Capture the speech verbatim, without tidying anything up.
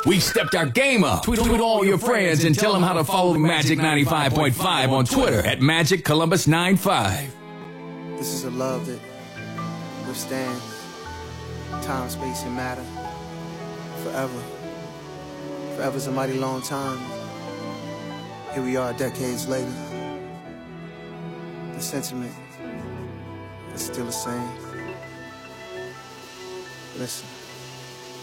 We stepped our game up. Tweet, tweet all your friends and tell them how to follow Magic ninety-five point five on Twitter at Magic Columbus ninety-five. This is a love that withstands time, space, and matter forever. Forever's a mighty long time. Here we are decades later. The sentiment is still the same. Listen.